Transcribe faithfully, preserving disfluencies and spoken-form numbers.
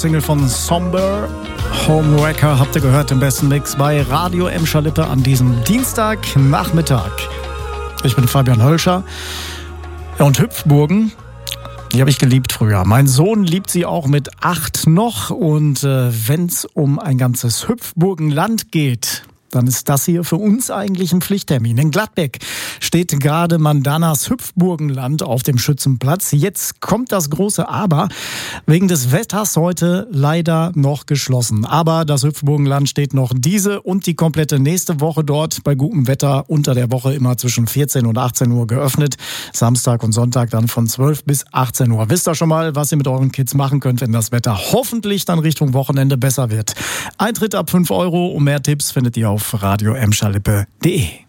Single von Somber. Homewrecker habt ihr gehört im besten Mix bei Radio Emscher Lippe an diesem Dienstagnachmittag. Ich bin Fabian Hölscher. Ja, und Hüpfburgen, die habe ich geliebt früher. Mein Sohn liebt sie auch mit acht noch. Und äh, wenn es um ein ganzes Hüpfburgenland geht, dann ist das hier für uns eigentlich ein Pflichttermin. In Gladbeck steht gerade Mandanas Hüpfburgenland auf dem Schützenplatz. Jetzt kommt das große Aber. Wegen des Wetters heute leider noch geschlossen. Aber das Hüpfburgenland steht noch diese und die komplette nächste Woche dort bei gutem Wetter unter der Woche immer zwischen vierzehn und achtzehn Uhr geöffnet. Samstag und Sonntag dann von zwölf bis achtzehn Uhr. Wisst ihr schon mal, was ihr mit euren Kids machen könnt, wenn das Wetter hoffentlich dann Richtung Wochenende besser wird. Eintritt ab fünf Euro und mehr Tipps findet ihr auf radio emscher lippe punkt de.